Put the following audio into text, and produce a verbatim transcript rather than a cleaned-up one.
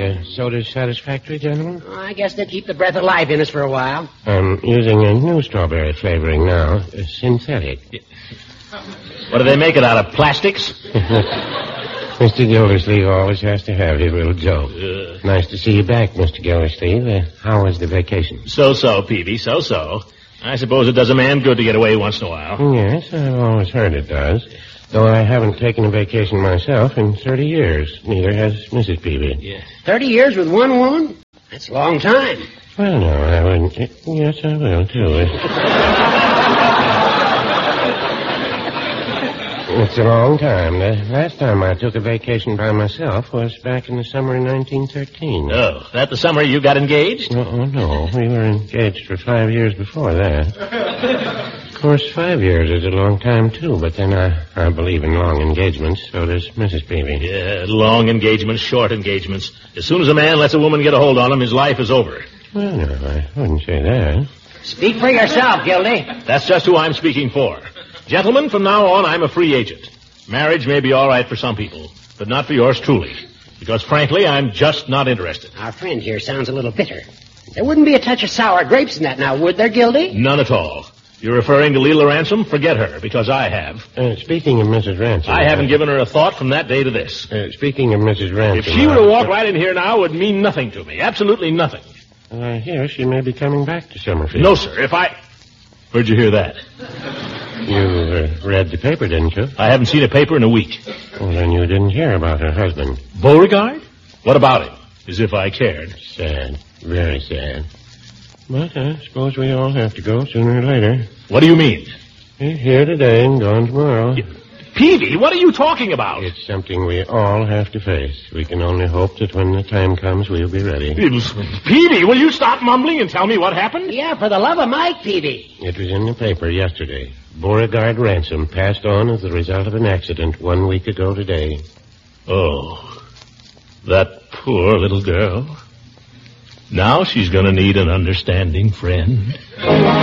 the sodas satisfactory, gentlemen? Oh, I guess they'd keep the breath of life in us for a while. I'm using a new strawberry flavoring now, a synthetic. What do they make it out of, plastics? Mister Gildersleeve always has to have his little joke. Uh, nice to see you back, Mister Gildersleeve. Uh, how was the vacation? So-so, Peavy, so-so. I suppose it does a man good to get away once in a while. Yes, I've always heard it does. Though I haven't taken a vacation myself in thirty years. Neither has Missus Peavy. Yeah. Thirty years with one woman? That's a long time. Well, no, I wouldn't. Yes, I will, too. It's a long time. The last time I took a vacation by myself was back in the summer of nineteen thirteen. Oh, that the summer you got engaged? Oh, oh, no. We were engaged for five years before that. Of course, five years is a long time, too, but then I, I believe in long engagements, so does Missus Peavy. Yeah, long engagements, short engagements. As soon as a man lets a woman get a hold on him, his life is over. Well, no, I wouldn't say that. Speak for yourself, Gildy. That's just who I'm speaking for. Gentlemen, from now on, I'm a free agent. Marriage may be all right for some people, but not for yours truly. Because, frankly, I'm just not interested. Our friend here sounds a little bitter. There wouldn't be a touch of sour grapes in that now, would there, Gildy? None at all. You're referring to Leela Ransom? Forget her, because I have. Uh, speaking of Missus Ransom... I haven't given her a thought from that day to this. Uh, speaking of Missus Ransom... If she were to walk right in here now, it would mean nothing to me. Absolutely nothing. I hear she may be coming back to Summerfield. No, sir. If I... Where'd you hear that? You uh, read the paper, didn't you? I haven't seen a paper in a week. Well, then you didn't hear about her husband. Beauregard? What about him? As if I cared. Sad. Very sad. But I suppose we all have to go sooner or later. What do you mean? Here today and gone tomorrow. You... Peavy, what are you talking about? It's something we all have to face. We can only hope that when the time comes, we'll be ready. Peavy, will you stop mumbling and tell me what happened? Yeah, for the love of Mike, Peavy. It was in the paper yesterday. Beauregard Ransom passed on as the result of an accident one week ago today. Oh, that poor little girl. Now she's going to need an understanding friend.